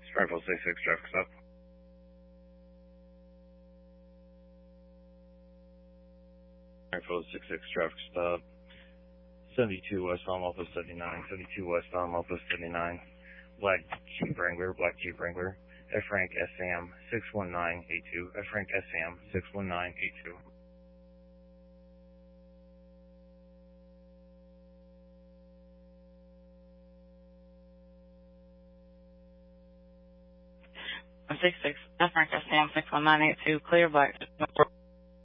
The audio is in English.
Springfield 66 traffic stop. Springfield 66 traffic stop. 72 westbound Alpha 79, 72 westbound Alpha 79. Black Jeep Wrangler, F rank SAM 61982, F rank SAM 61982. F rank SAM 61982, clear black.